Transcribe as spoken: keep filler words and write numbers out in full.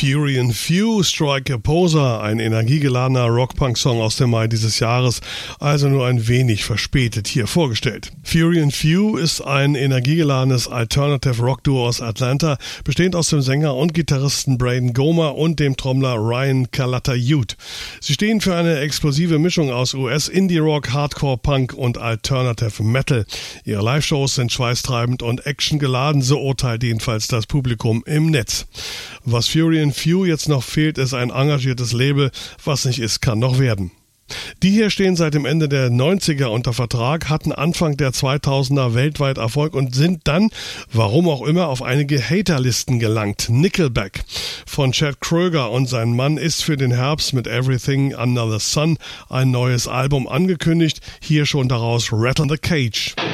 Fury and Few, Strike a Poser, ein energiegeladener Rock-Punk-Song aus dem Mai dieses Jahres, also nur ein wenig verspätet hier vorgestellt. Fury and Few ist ein energiegeladenes Alternative-Rock-Duo aus Atlanta, bestehend aus dem Sänger und Gitarristen Braden Gomer und dem Trommler Ryan Calatta-Ute. Sie stehen für eine explosive Mischung aus U S-Indie-Rock, Hardcore-Punk und Alternative Metal. Ihre Live-Shows sind schweißtreibend und actiongeladen, so urteilt jedenfalls das Publikum im Netz. Was Fury and Few jetzt noch fehlt, ist ein engagiertes Label. Was nicht ist, kann noch werden. Die hier stehen seit dem Ende der neunziger unter Vertrag, hatten Anfang der zweitausender weltweit Erfolg und sind dann, warum auch immer, auf einige Haterlisten gelangt. Nickelback von Chad Kroeger und sein Mann ist für den Herbst mit Everything Under the Sun ein neues Album angekündigt. Hier schon daraus Rattle the Cage.